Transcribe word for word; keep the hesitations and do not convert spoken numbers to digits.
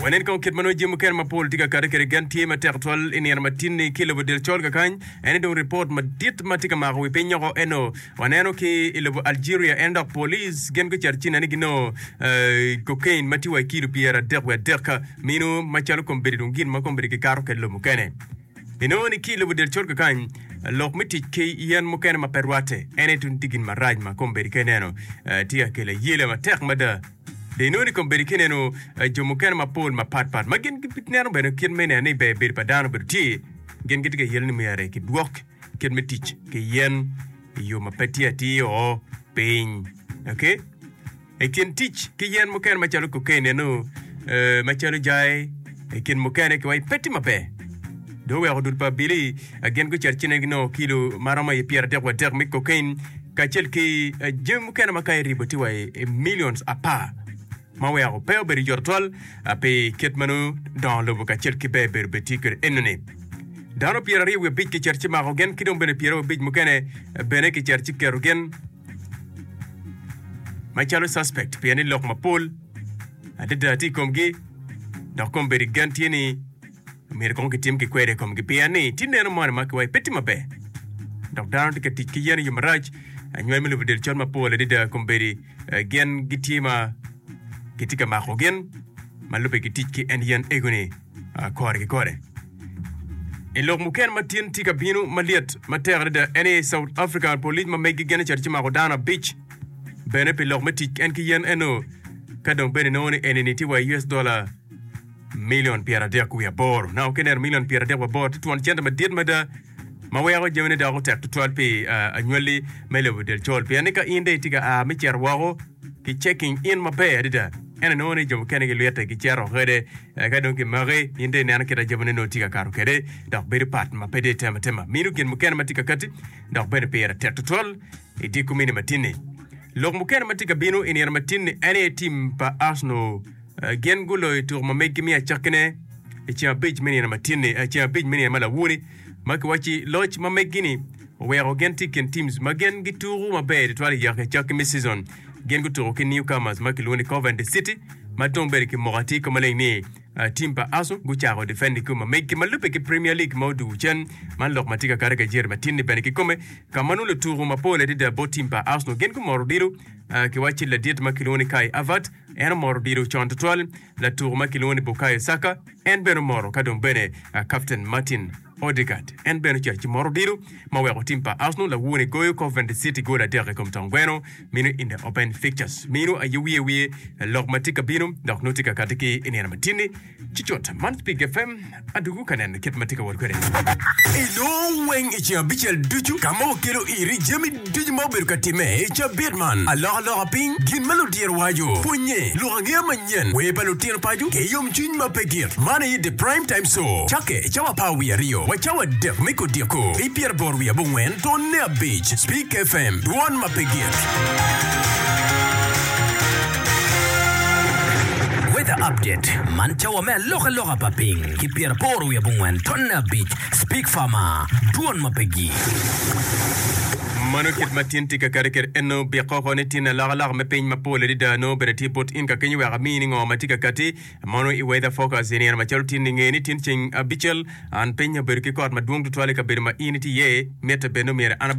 wanen ko ket mano jimu ken ma politika kare kere gan tie ma tertwal in yer matin ni kilo del chol ka kan ene do report ma dit matika ma wi penyo ko eno waneno ki ilebo Algeria end up police gen ko charchina ni gino cocaine mati wa kilo piera derwa derka mino ma chalo ko beri dungin ma ko beri ki karo ke lo mukene ino ni kilo del chol ka kan lok miti ke yan mukene ma perwate ene tun digin ma raj ma ko beri keneno tia kele yele ma tek ma da de no ni ko beri keneno jomu ken ma pol ma pat pat ma gen pitnero beno ken mene ne be be padano be ti gen git ke yelni mi yare ki dwok ken miti ke yen yo ma petia ti o pin okay e ken teach ke yen mo ken ma chalo ko keneno ma chalo jai e ken mo ken ke wai peti ma be do we odul pa bili gen ko charchine no kilo marama ye pierre de water mi cocaine ka chel ki jem ken ma kay riboti wai millions a pa ma we ko pe beri jortol ape ketmanu dans le boka chel ki be ber beti ke enone dano pierre ri we bit ki charchi ma ko gen ki don bene pierre bit mo ken bene ki charchi ke rogen ma chalo suspect piani lok ma pol adeda ti komgi da komberi gantieni mir kon ki tim ki kwere kom ki piani tineno mo ma ko peti mabe dok down ti ki yen yumraj anywe mi lu del chon ma pol adeda komberi gen gitima kitika ma ko gen malupe ki tiki en yen egoni kore ki kore elok muken matin tika binu maliet mater de any South African police ma megi gen charchi ma ko dana beach bene pe lok matik en ki yen eno kadon bene no ni eniti wa U S dollar million piara de ku ya bor now kener million piara de wa bor tuan chenda ma dit ma da ma wa go jemene da ko tek to twelve pe annually mele del chol pe anika inde tika a mi cher wa go ki checking in ma be adida ene no ni jom kenege luyata ki chero gede kadon ki mare inde ne an keda jemene no tika karo kede da beri pat ma pede tema tema minu gen mu ken ma tika kati da beri piara tek to twelve e di ku mini matini lok mu ken ma tika binu in yer matini ene team pa Arsenal gen gulo to ma megi mi a chakne e chia beach mini na matini e chia beach mini mala wuri maki wachi loch ma megini we are genti ken teams magen gituru ma be to ali yak chak mi season gen guturu ken newcomers maki loni Covent City ma tombere ki morati ko maleni team pa aso gucharo defend ko ma megi malupe ki Premier League modu chen man lok matika kare ka jer matini ben ki come kamanu le turu ma pole de bo team pa Arsenal gen ko mordiru ki wachi la diet makiloni kai avat en mordiru chonto twal la turu makiloni bukayo saka en beno moro kadon bene captain Martin Odegaard en beno chachi mordiru ma we timpa Arsenal la woni goyo Covent City gola dere kom tangweno minu in the open fixtures minu ayuwie wie lok matika binum dok notika katiki in yer matini chichota man speak F M adugu kanen ket matika wor kore ino wen ichi bichel duchu kamo kilo iri jemi duju mo ber katime ichi bitman alors alors ping gin melodier wajo punye lo ngia manyen we balotir paju ke yom chin ma pegir mane the prime time show chake chawa pa wi rio wachawa dek miko diako ipier bor wi abwen tonne beach speak F M duan ma pegir weather update manchawa me loka loka paping ipier bor wi abwen tonne beach speak farmer duan ma pegir mano kit matin tika kariker eno bi ko ne tin la la me peñ ma pole di dano bereti pot in ka kenyu wa mini ngo matika kati mano I weather focus in yer ma chaltin ngeni tin ching abichel an peñ berki ko ma dung to tole ka ber ma initi ye meta beno mer